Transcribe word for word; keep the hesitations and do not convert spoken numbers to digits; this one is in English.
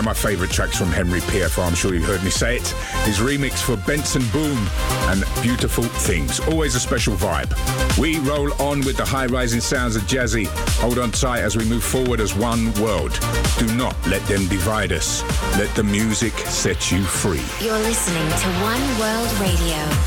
my favourite tracks from Henry P F R, I'm sure you've heard me say it. His remix for Benson Boone and Beautiful Things. Always a special vibe. We roll on with the high-rising sounds of Jazzy. Hold on tight as we move forward as one world. Do not let them divide us. Let the music set you free. You're listening to One World Radio.